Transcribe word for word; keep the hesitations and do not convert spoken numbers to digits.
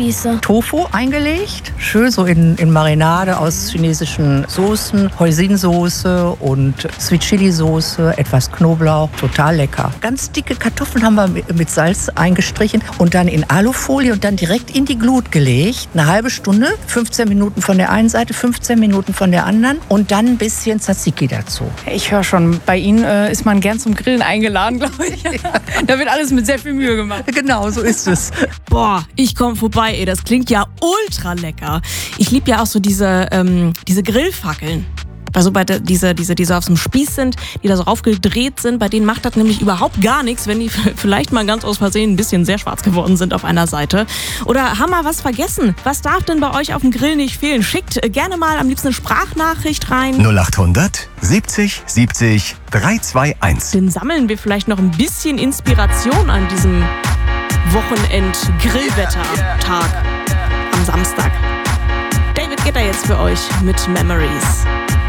Spieße? Tofu eingelegt, schön so in, in Marinade aus chinesischen Soßen, Hoisin-Soße und Sweet Chili-Soße, etwas Knoblauch, total lecker. Ganz dicke Kartoffeln haben wir mit, mit Salz eingestrichen und dann in Alufolie und dann direkt in die Glut gelegt. Eine halbe Stunde, fünfzehn Minuten von der einen Seite, fünfzehn Minuten von der anderen und dann ein bisschen Tzatziki dazu. Ich höre schon, bei Ihnen äh, ist man gern zum Grillen eingeladen, glaube ich. Ja. Da wird alles mit sehr viel Mühe gemacht. Genau, so ist es. Boah, ich komme vorbei, ey. Das klingt ja ultra lecker. Ich liebe ja auch so diese, ähm, diese Grillfackeln. Also bei der, diese, diese, die so auf dem Spieß sind, die da so aufgedreht sind, bei denen macht das nämlich überhaupt gar nichts, wenn die vielleicht mal ganz aus Versehen ein bisschen sehr schwarz geworden sind auf einer Seite. Oder haben wir was vergessen? Was darf denn bei euch auf dem Grill nicht fehlen? Schickt gerne mal am liebsten eine Sprachnachricht rein. null achthundert siebzig siebzig dreihunderteinundzwanzig. Dann sammeln wir vielleicht noch ein bisschen Inspiration an diesem Wochenend-Grillwetter-Tag am Samstag. David Guetta jetzt für euch mit Memories.